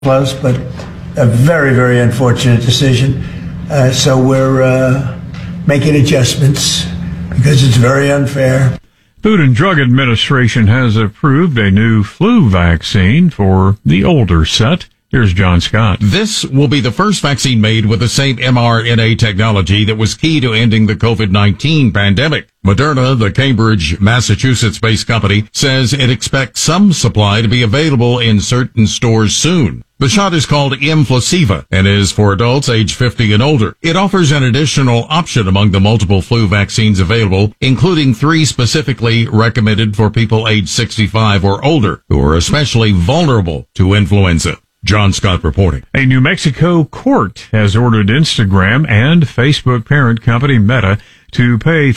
close, but a very, very unfortunate decision. So we're making adjustments because it's very unfair. Food and Drug Administration has approved a new flu vaccine for the older set. Here's John Scott. This will be the first vaccine made with the same mRNA technology that was key to ending the COVID-19 pandemic. Moderna, the Cambridge, Massachusetts-based company, says it expects some supply to be available in certain stores soon. The shot is called Mflaceva and is for adults age 50 and older. It offers an additional option among the multiple flu vaccines available, including 3 specifically recommended for people age 65 or older who are especially vulnerable to influenza. John Scott reporting. A New Mexico court has ordered Instagram and Facebook parent company Meta to pay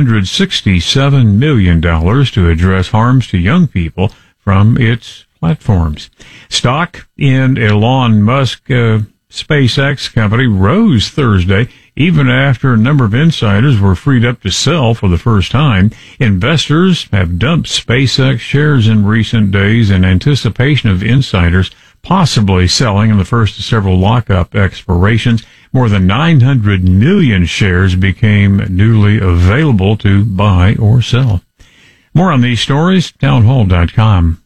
$567 million to address harms to young people from its platforms. Stock in Elon Musk SpaceX company rose Thursday, even after a number of insiders were freed up to sell for the first time. Investors have dumped SpaceX shares in recent days in anticipation of insiders possibly selling in the first of several lockup expirations. More than 900 million shares became newly available to buy or sell. More on these stories, townhall.com.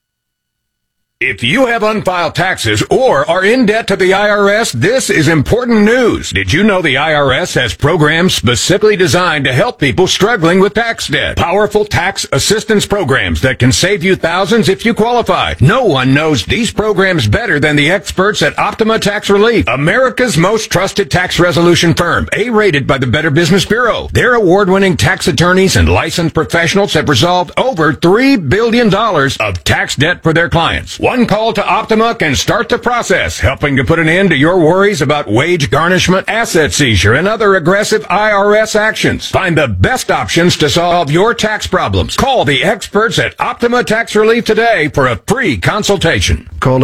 If you have unfiled taxes or are in debt to the IRS, this is important news. Did you know the IRS has programs specifically designed to help people struggling with tax debt? Powerful tax assistance programs that can save you thousands if you qualify. No one knows these programs better than the experts at Optima Tax Relief, America's most trusted tax resolution firm, A-rated by the Better Business Bureau. Their award-winning tax attorneys and licensed professionals have resolved over $3 billion of tax debt for their clients. One call to Optima can start the process, helping to put an end to your worries about wage garnishment, asset seizure, and other aggressive IRS actions. Find the best options to solve your tax problems. Call the experts at Optima Tax Relief today for a free consultation. Call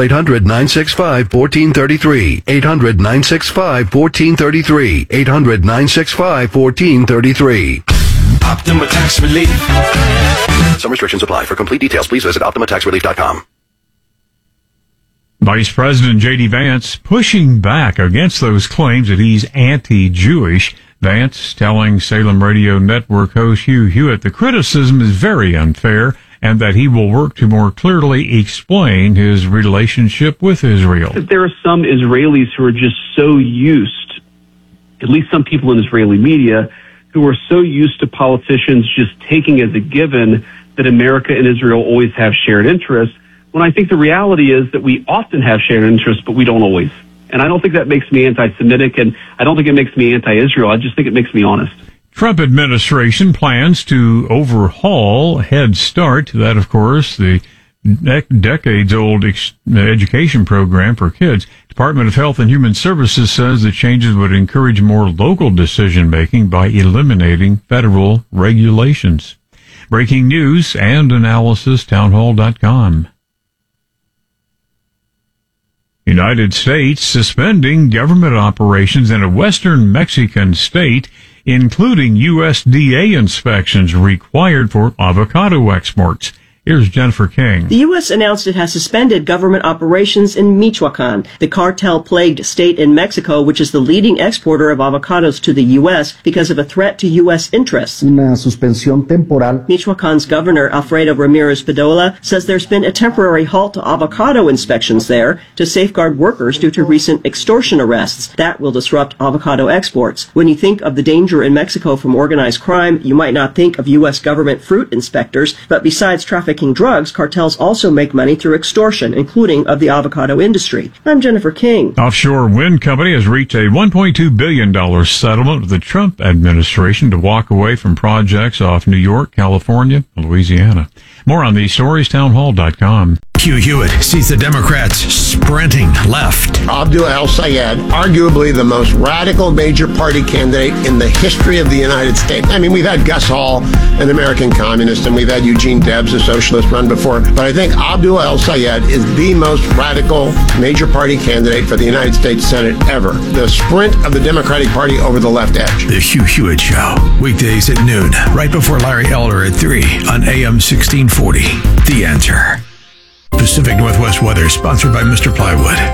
800-965-1433. 800-965-1433. 800-965-1433. Optima Tax Relief. Some restrictions apply. For complete details, please visit OptimaTaxRelief.com. Vice President J.D. Vance pushing back against those claims that he's anti-Jewish. Vance telling Salem Radio Network host Hugh Hewitt the criticism is very unfair and that he will work to more clearly explain his relationship with Israel. There are some Israelis who are just so used, at least some people in Israeli media, who are so used to politicians just taking as a given that America and Israel always have shared interests, when I think the reality is that we often have shared interests, but we don't always. And I don't think that makes me anti-Semitic, and I don't think it makes me anti-Israel. I just think it makes me honest. Trump administration plans to overhaul Head Start. That, of course, the decades-old education program for kids. Department of Health and Human Services says the changes would encourage more local decision-making by eliminating federal regulations. Breaking news and analysis, townhall.com. United States suspending government operations in a western Mexican state, including USDA inspections required for avocado exports. Here's Jennifer King. The U.S. announced it has suspended government operations in Michoacan, the cartel-plagued state in Mexico, which is the leading exporter of avocados to the U.S. because of a threat to U.S. interests. Una suspensión temporal. Michoacan's governor, Alfredo Ramirez Bedolla, says there's been a temporary halt to avocado inspections there to safeguard workers due to recent extortion arrests. That will disrupt avocado exports. When you think of the danger in Mexico from organized crime, you might not think of U.S. government fruit inspectors, but besides trafficking drugs, cartels also make money through extortion, including of the avocado industry. I'm Jennifer King. Offshore wind company has reached a $1.2 billion settlement with the Trump administration to walk away from projects off New York, California, and Louisiana. More on these stories, townhall.com. Hugh Hewitt sees the Democrats sprinting left. Abdul El-Sayed, arguably the most radical major party candidate in the history of the United States. I mean, we've had Gus Hall, an American communist, and we've had Eugene Debs, a socialist, run before. But I think Abdul El-Sayed is the most radical major party candidate for the United States Senate ever. The sprint of the Democratic Party over the left edge. The Hugh Hewitt Show, weekdays at noon, right before Larry Elder at 3 on AM 1640. The Answer. Pacific Northwest weather, sponsored by Mr. Plywood.